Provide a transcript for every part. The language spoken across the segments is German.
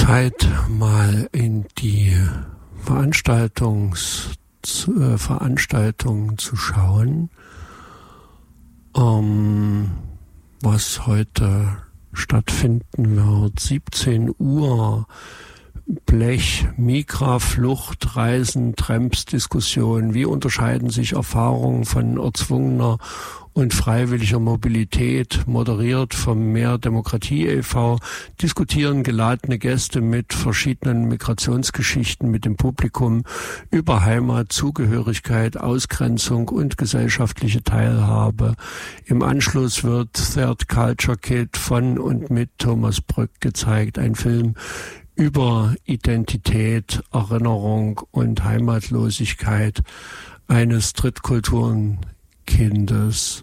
Zeit, mal in die Veranstaltung zu schauen, was heute stattfinden wird. 17 Uhr, Blech, Migra, Flucht, Reisen, Tramps, Diskussion. Wie unterscheiden sich Erfahrungen von erzwungener und freiwilliger Mobilität, moderiert vom Mehr Demokratie e.V., diskutieren geladene Gäste mit verschiedenen Migrationsgeschichten mit dem Publikum über Heimat, Zugehörigkeit, Ausgrenzung und gesellschaftliche Teilhabe. Im Anschluss wird Third Culture Kit von und mit Thomas Brück gezeigt, ein Film über Identität, Erinnerung und Heimatlosigkeit eines Drittkulturenkindes.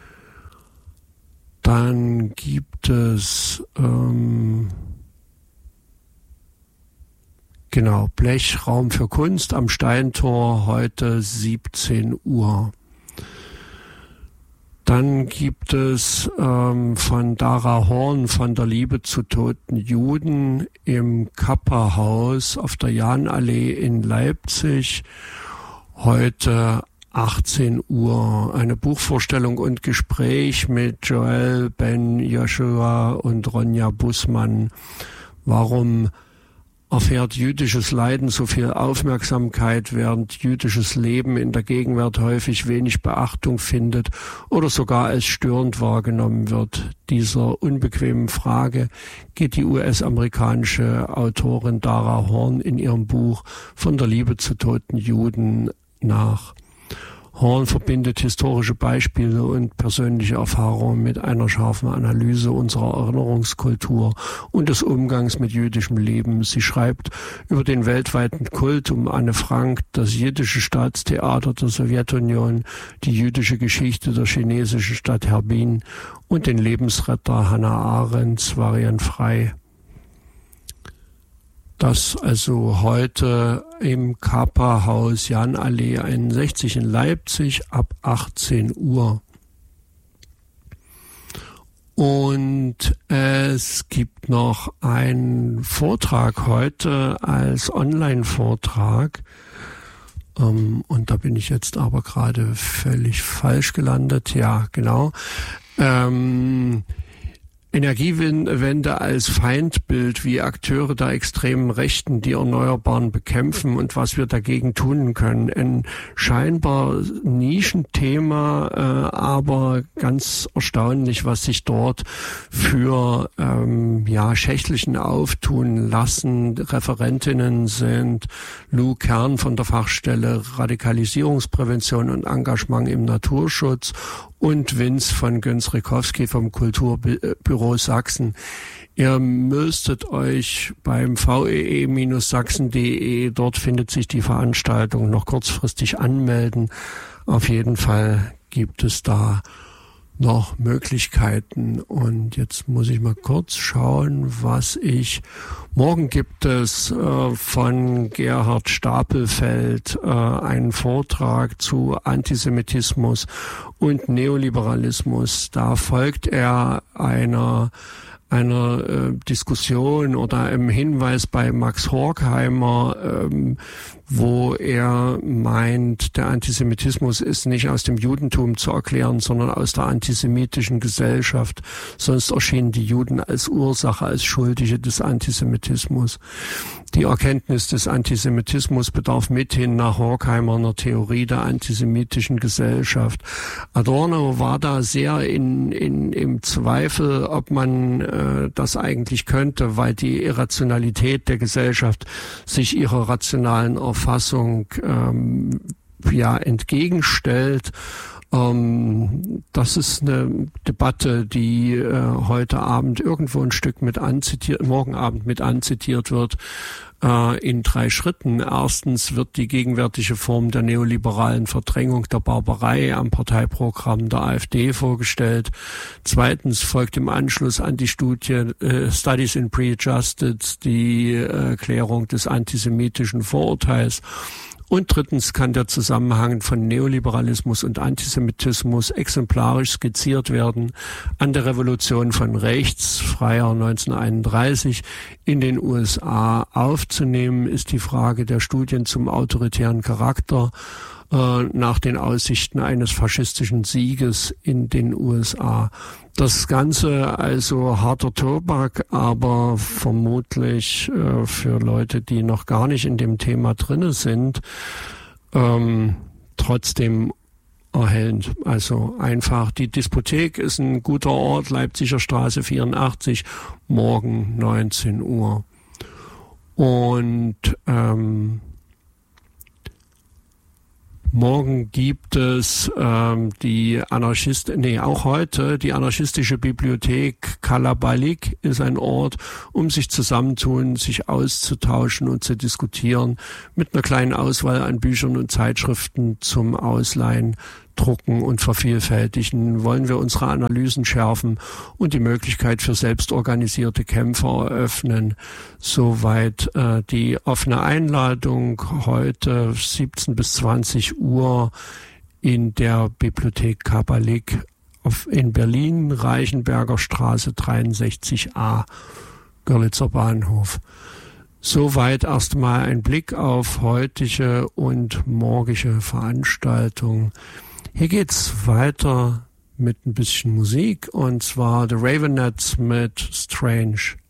Dann gibt es Blech, Raum für Kunst am Steintor, heute 17 Uhr. Dann gibt es von Dara Horn von der Liebe zu toten Juden im Kappa-Haus auf der Jahnallee in Leipzig, heute 18 Uhr. Eine Buchvorstellung und Gespräch mit Joel Ben Joshua und Ronja Bussmann. Warum erfährt jüdisches Leiden so viel Aufmerksamkeit, während jüdisches Leben in der Gegenwart häufig wenig Beachtung findet oder sogar als störend wahrgenommen wird? Dieser unbequemen Frage geht die US-amerikanische Autorin Dara Horn in ihrem Buch Von der Liebe zu toten Juden nach. Horn verbindet historische Beispiele und persönliche Erfahrungen mit einer scharfen Analyse unserer Erinnerungskultur und des Umgangs mit jüdischem Leben. Sie schreibt über den weltweiten Kult um Anne Frank, das jiddische Staatstheater der Sowjetunion, die jüdische Geschichte der chinesischen Stadt Harbin und den Lebensretter Hannah Arendts Varian Frei. Das also heute im Kappa-Haus Jahnallee 61 in Leipzig ab 18 Uhr. Und es gibt noch einen Vortrag heute als Online-Vortrag. Und da bin ich jetzt aber gerade völlig falsch gelandet. Ja, genau. Energiewende als Feindbild, wie Akteure der extremen Rechten die Erneuerbaren bekämpfen und was wir dagegen tun können. Ein scheinbar Nischenthema, aber ganz erstaunlich, was sich dort für Schächtlichen auftun lassen. Referentinnen sind Lou Kern von der Fachstelle Radikalisierungsprävention und Engagement im Naturschutz und Vince von Göns-Rikowski vom Kulturbüro Sachsen. Ihr müsstet euch beim vee-sachsen.de, dort findet sich die Veranstaltung, noch kurzfristig anmelden. Auf jeden Fall gibt es da noch Möglichkeiten. Und jetzt muss ich mal kurz schauen, morgen gibt es von Gerhard Stapelfeld einen Vortrag zu Antisemitismus und Neoliberalismus. Da folgt er einer Diskussion oder einem Hinweis bei Max Horkheimer, wo er meint, der Antisemitismus ist nicht aus dem Judentum zu erklären, sondern aus der antisemitischen Gesellschaft. Sonst erschienen die Juden als Ursache, als Schuldige des Antisemitismus. Die Erkenntnis des Antisemitismus bedarf mithin nach Horkheimer einer Theorie der antisemitischen Gesellschaft. Adorno war da sehr im Zweifel, ob man das eigentlich könnte, weil die Irrationalität der Gesellschaft sich ihrer rationalen Erfassung entgegenstellt. Das ist eine Debatte, die heute Abend irgendwo ein Stück morgen Abend mit anzitiert wird, in 3 Schritten. Erstens wird die gegenwärtige Form der neoliberalen Verdrängung der Barbarei am Parteiprogramm der AfD vorgestellt. Zweitens folgt im Anschluss an die Studie Studies in Pre-Justice die Klärung des antisemitischen Vorurteils. Und drittens kann der Zusammenhang von Neoliberalismus und Antisemitismus exemplarisch skizziert werden an der Revolution von rechts, Freier 1931, in den USA. Aufzunehmen ist die Frage der Studien zum autoritären Charakter nach den Aussichten eines faschistischen Sieges in den USA. Das Ganze also harter Tobak, aber vermutlich für Leute, die noch gar nicht in dem Thema drinne sind, trotzdem erhellend. Also einfach, die Diskothek ist ein guter Ort, Leipziger Straße 84, morgen 19 Uhr. Und morgen gibt es auch heute die anarchistische Bibliothek Kalabalik ist ein Ort, um sich zusammentun, sich auszutauschen und zu diskutieren, mit einer kleinen Auswahl an Büchern und Zeitschriften zum Ausleihen, Drucken und Vervielfältigen. Wollen wir unsere Analysen schärfen und die Möglichkeit für selbstorganisierte Kämpfe eröffnen. Soweit die offene Einladung heute 17 bis 20 Uhr in der Bibliothek Kalabalik in Berlin, Reichenberger Straße 63a, Görlitzer Bahnhof. Soweit erstmal ein Blick auf heutige und morgige Veranstaltungen. Hier geht's weiter mit ein bisschen Musik, und zwar The Ravenettes mit Strange.